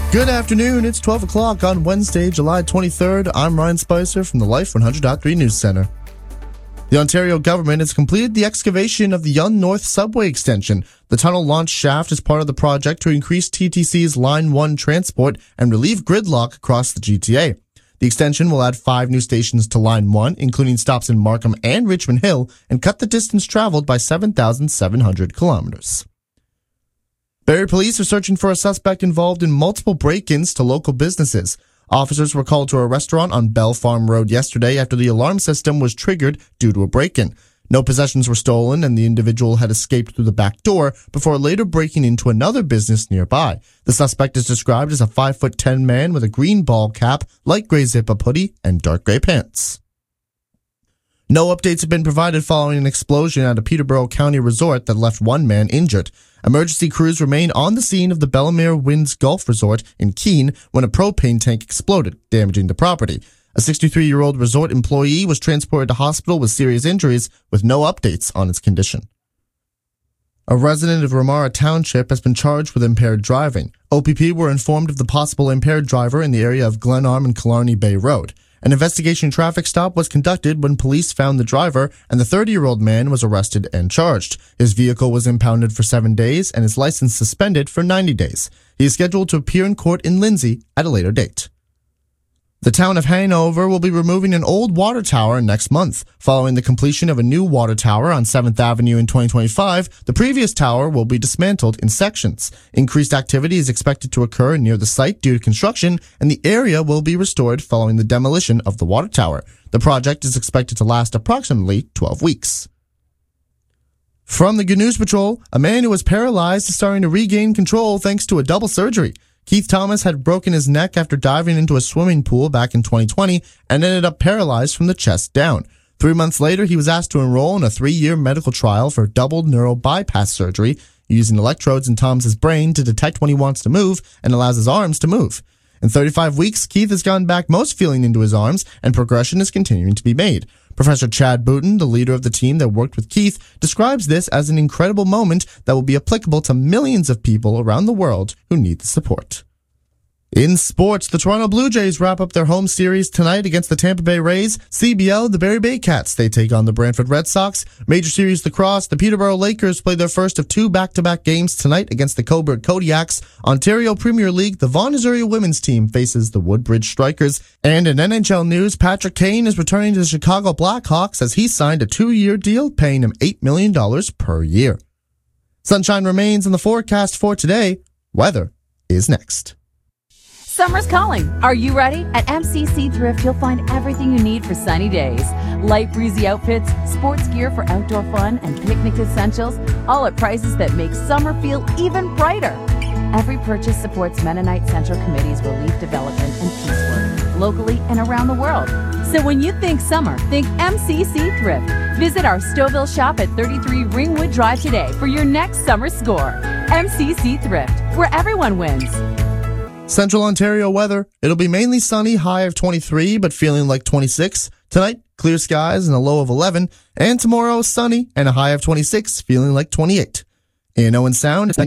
Good afternoon. It's 12 o'clock on Wednesday, July 23rd. I'm Ryan Spicer from the Life 100.3 News Center. The Ontario government has completed the excavation of the Yonge North subway extension. The tunnel launch shaft is part of the project to increase TTC's Line 1 transport and relieve gridlock across the GTA. The extension will add 5 new stations to Line 1, including stops in Markham and Richmond Hill, and cut the distance traveled by 7,700 kilometers. Barrie police are searching for a suspect involved in multiple break-ins to local businesses. Officers were called to a restaurant on Bell Farm Road yesterday after the alarm system was triggered due to a break-in. No possessions were stolen and the individual had escaped through the back door before later breaking into another business nearby. The suspect is described as a 5'10" man with a green ball cap, light gray zip-up hoodie, and dark gray pants. No updates have been provided following an explosion at a Peterborough County resort that left one man injured. Emergency crews remain on the scene of the Bellemere Winds Golf Resort in Keene when a propane tank exploded, damaging the property. A 63-year-old resort employee was transported to hospital with serious injuries, with no updates on its condition. A resident of Ramara Township has been charged with impaired driving. OPP were informed of the possible impaired driver in the area of Glenarm and Killarney Bay Road. An investigation traffic stop was conducted when police found the driver, and the 30-year-old man was arrested and charged. His vehicle was impounded for 7 days and his license suspended for 90 days. He is scheduled to appear in court in Lindsay at a later date. The town of Hanover will be removing an old water tower next month. Following the completion of a new water tower on 7th Avenue in 2025, the previous tower will be dismantled in sections. Increased activity is expected to occur near the site due to construction, and the area will be restored following the demolition of the water tower. The project is expected to last approximately 12 weeks. From the Good News Patrol, a man who was paralyzed is starting to regain control thanks to a double surgery. Keith Thomas had broken his neck after diving into a swimming pool back in 2020 and ended up paralyzed from the chest down. 3 months later, he was asked to enroll in a 3-year medical trial for double neural bypass surgery, using electrodes in Thomas's brain to detect when he wants to move and allows his arms to move. In 35 weeks, Keith has gotten back most feeling into his arms, and progression is continuing to be made. Professor Chad Booten, the leader of the team that worked with Keith, describes this as an incredible moment that will be applicable to millions of people around the world who need the support. In sports, the Toronto Blue Jays wrap up their home series tonight against the Tampa Bay Rays. CBL, the Barrie Bay Cats, they take on the Brantford Red Sox. Major Series lacrosse, the Peterborough Lakers play their first of 2 back-to-back games tonight against the Cobourg Kodiaks. Ontario Premier League, the Vaughan Azuria women's team faces the Woodbridge Strikers. And in NHL news, Patrick Kane is returning to the Chicago Blackhawks as he signed a 2-year deal paying him $8 million per year. Sunshine remains in the forecast for today. Weather is next. Summer's calling. Are you ready? At MCC Thrift, you'll find everything you need for sunny days. Light breezy outfits, sports gear for outdoor fun, and picnic essentials, all at prices that make summer feel even brighter. Every purchase supports Mennonite Central Committee's relief development and peace work, locally and around the world. So when you think summer, think MCC Thrift. Visit our Stouffville shop at 33 Ringwood Drive today for your next summer score. MCC Thrift, where everyone wins. Central Ontario weather. It'll be mainly sunny, high of 23, but feeling like 26. Tonight, clear skies and a low of 11. And tomorrow, sunny and a high of 26, feeling like 28. In Owen Sound, it's